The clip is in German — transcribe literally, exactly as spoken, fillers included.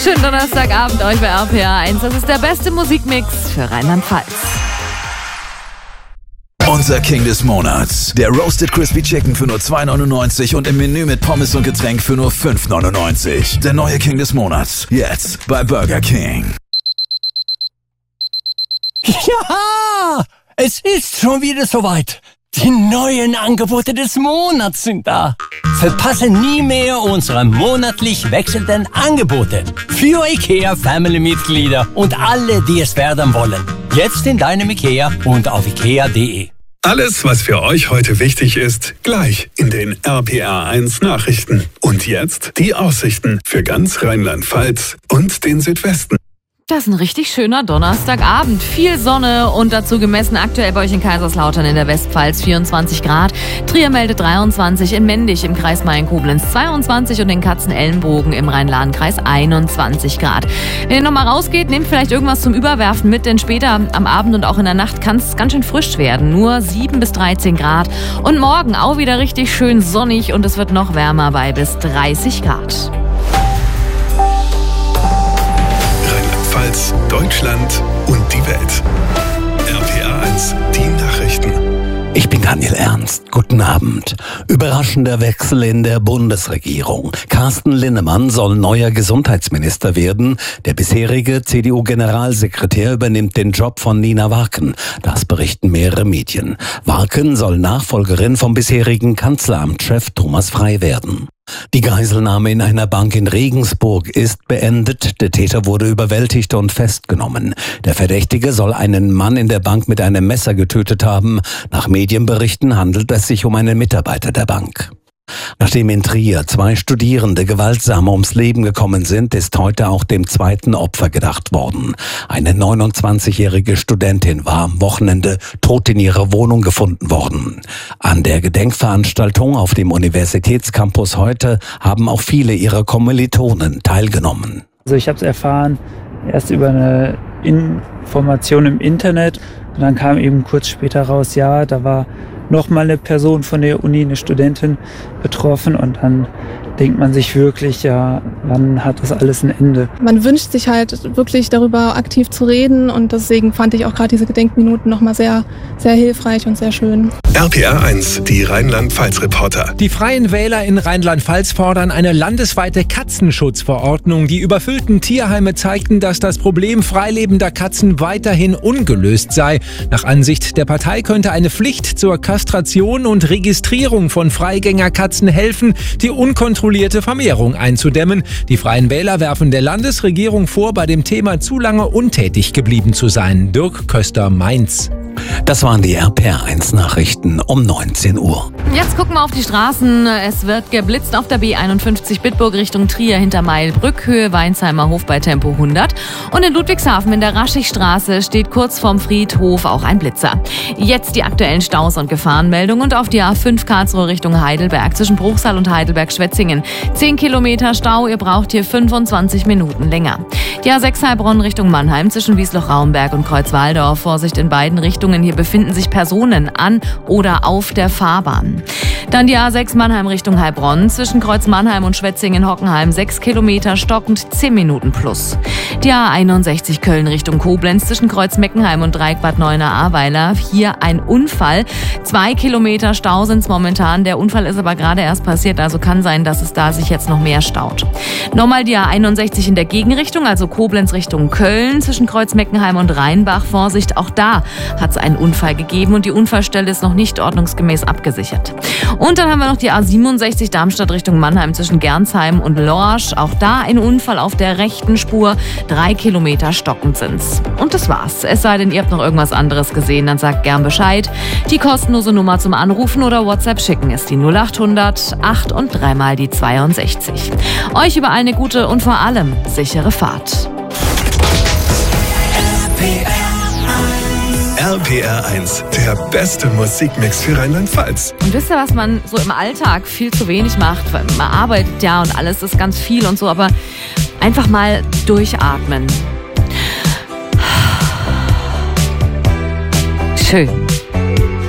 Schönen Donnerstagabend euch bei R P R eins. Das ist der beste Musikmix für Rheinland-Pfalz. Unser King des Monats. Der Roasted Crispy Chicken für nur zwei neunundneunzig und im Menü mit Pommes und Getränk für nur fünf neunundneunzig. Der neue King des Monats. Jetzt bei Burger King. Ja, es ist schon wieder soweit. Die neuen Angebote des Monats sind da. Verpasse nie mehr unsere monatlich wechselnden Angebote für IKEA Family-Mitglieder und alle, die es werden wollen. Jetzt in deinem IKEA und auf ikea punkt de. Alles, was für euch heute wichtig ist, gleich in den R P R eins Nachrichten. Und jetzt die Aussichten für ganz Rheinland-Pfalz und den Südwesten. Das ist ein richtig schöner Donnerstagabend. Viel Sonne und dazu gemessen aktuell bei euch in Kaiserslautern in der Westpfalz vierundzwanzig Grad. Trier meldet dreiundzwanzig, in Mendig im Kreis Mayen-Koblenz zweiundzwanzig und in Katzenelnbogen im Rhein-Lahn-Kreis einundzwanzig Grad. Wenn ihr nochmal rausgeht, nehmt vielleicht irgendwas zum Überwerfen mit, denn später am Abend und auch in der Nacht kann es ganz schön frisch werden. Nur sieben bis dreizehn Grad. Und morgen auch wieder richtig schön sonnig und es wird noch wärmer bei bis dreißig Grad. Deutschland und die Welt. R P R eins, die Nachrichten. Ich bin Daniel Ernst. Guten Abend. Überraschender Wechsel in der Bundesregierung. Carsten Linnemann soll neuer Gesundheitsminister werden. Der bisherige C D U-Generalsekretär übernimmt den Job von Nina Warken. Das berichten mehrere Medien. Warken soll Nachfolgerin vom bisherigen Kanzleramtschef Thomas Frey werden. Die Geiselnahme in einer Bank in Regensburg ist beendet. Der Täter wurde überwältigt und festgenommen. Der Verdächtige soll einen Mann in der Bank mit einem Messer getötet haben. Nach Medienberichten handelt es sich um einen Mitarbeiter der Bank. Nachdem in Trier zwei Studierende gewaltsam ums Leben gekommen sind, ist heute auch dem zweiten Opfer gedacht worden. Eine neunundzwanzigjährige Studentin war am Wochenende tot in ihrer Wohnung gefunden worden. An der Gedenkveranstaltung auf dem Universitätscampus heute haben auch viele ihrer Kommilitonen teilgenommen. Also ich habe es erfahren erst über eine Information im Internet und dann kam eben kurz später raus, ja, da war nochmal eine Person von der Uni, eine Studentin betroffen und dann denkt man sich wirklich, ja, wann hat das alles ein Ende? Man wünscht sich halt wirklich darüber aktiv zu reden und deswegen fand ich auch gerade diese Gedenkminuten nochmal sehr, sehr hilfreich und sehr schön. R P R eins, die Rheinland-Pfalz-Reporter. Die Freien Wähler in Rheinland-Pfalz fordern eine landesweite Katzenschutzverordnung. Die überfüllten Tierheime zeigten, dass das Problem freilebender Katzen weiterhin ungelöst sei. Nach Ansicht der Partei könnte eine Pflicht zur Kastration und Registrierung von Freigängerkatzen helfen, die unkontrollierte Vermehrung einzudämmen. Die Freien Wähler werfen der Landesregierung vor, bei dem Thema zu lange untätig geblieben zu sein. Dirk Köster, Mainz. Das waren die R P R eins Nachrichten um neunzehn Uhr. Jetzt gucken wir auf die Straßen. Es wird geblitzt auf der B einundfünfzig Bitburg Richtung Trier hinter Meilbrück, Höhe Weinsheimer Hof bei Tempo hundert. Und in Ludwigshafen in der Raschigstraße steht kurz vorm Friedhof auch ein Blitzer. Jetzt die aktuellen Staus und Gefahrenmeldungen und auf die A fünf Karlsruhe Richtung Heidelberg zwischen Bruchsal und Heidelberg-Schwetzingen. zehn Kilometer Stau, ihr braucht hier fünfundzwanzig Minuten länger. Die A sechs Heilbronn Richtung Mannheim zwischen Wiesloch-Raumberg und Kreuzwaldorf. Vorsicht in beiden Richtungen. Hier befinden sich Personen an oder auf der Fahrbahn. Dann die A sechs Mannheim Richtung Heilbronn zwischen Kreuz Mannheim und Schwetzingen-Hockenheim sechs Kilometer stockend zehn Minuten plus. Die A einundsechzig Köln Richtung Koblenz zwischen Kreuz Meckenheim und Dreieck-Bad Neuenahr-Ahrweiler. Hier ein Unfall. Zwei Kilometer Stau sind es momentan. Der Unfall ist aber gerade erst passiert, also kann sein, dass es da sich jetzt noch mehr staut. Nochmal die A einundsechzig in der Gegenrichtung, also Koblenz Richtung Köln zwischen Kreuz Meckenheim und Rheinbach. Vorsicht, auch da hat es einen Unfall gegeben und die Unfallstelle ist noch nicht ordnungsgemäß abgesichert. Und dann haben wir noch die A siebenundsechzig Darmstadt Richtung Mannheim zwischen Gernsheim und Lorsch. Auch da ein Unfall auf der rechten Spur. Drei Kilometer stockend sind's. Und das war's. Es sei denn, ihr habt noch irgendwas anderes gesehen, dann sagt gern Bescheid. Die kostenlose Nummer zum Anrufen oder WhatsApp schicken ist die null achthundert acht und dreimal die zweiundsechzig. Euch über eine gute und vor allem sichere Fahrt. R P R eins, der beste Musikmix für Rheinland-Pfalz. Und wisst ihr, was man so im Alltag viel zu wenig macht? Weil man arbeitet ja und alles ist ganz viel und so, aber einfach mal durchatmen. Schön.